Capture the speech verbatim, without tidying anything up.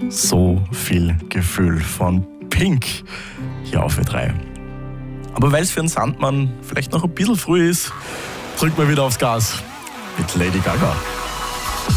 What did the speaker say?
So viel Gefühl von Pink hier auf W drei. Aber weil es für einen Sandmann vielleicht noch ein bisschen früh ist, drückt man wieder aufs Gas mit Lady Gaga.